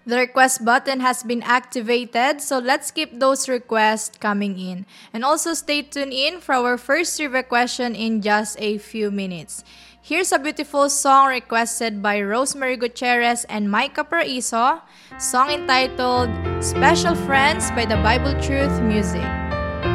The request button has been activated, so let's keep those requests coming in. And also stay tuned in for our first trivia question in just a few minutes. Here's a beautiful song requested by Rosemary Gutierrez and Micah Paraiso, song entitled Special Friends by the Bible Truth Music.